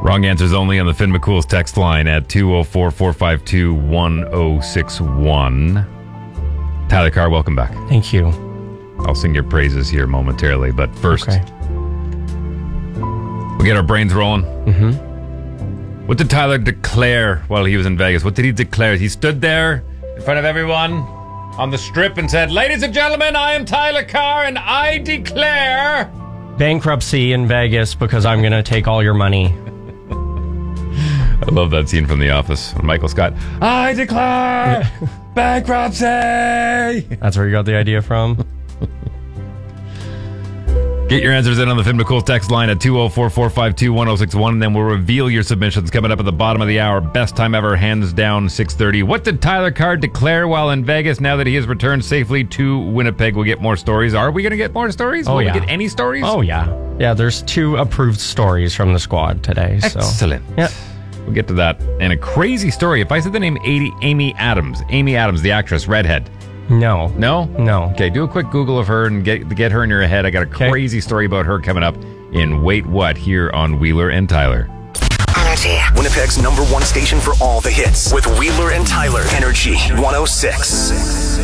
Wrong answers only on the Finn McCool's text line at 204-452-1061. Tyler Carr, welcome back. Thank you. I'll sing your praises here momentarily, but first, Okay. we get our brains rolling. Mm-hmm. What did Tyler declare while he was in Vegas? What did he declare? He stood there in front of everyone on the strip and said, "Ladies and gentlemen, I am Tyler Carr, and I declare Bankruptcy in Vegas because I'm going to take all your money. I love that scene from The Office. Michael Scott, "I declare bankruptcy." That's where you got the idea from? Get your answers in on the Finn McCool text line at 204-452-1061, and then we'll reveal your submissions coming up at the bottom of the hour. Best time ever, hands down, 6:30. What did Tyler Carr declare while in Vegas now that he has returned safely to Winnipeg? We'll get more stories. Are we going to get more stories? Oh, Will yeah. we get any stories? Oh, yeah. Yeah, there's 2 approved stories from the squad today. So. Excellent. Yeah. We'll get to that. And a crazy story. If I said the name Amy Adams, the actress, redhead. No. No? No. Okay, do a quick Google of her and get her in your head. I got a crazy story about her coming up in Wait What here on Wheeler and Tyler. Energy. Winnipeg's #1 station for all the hits with Wheeler and Tyler. Energy 106.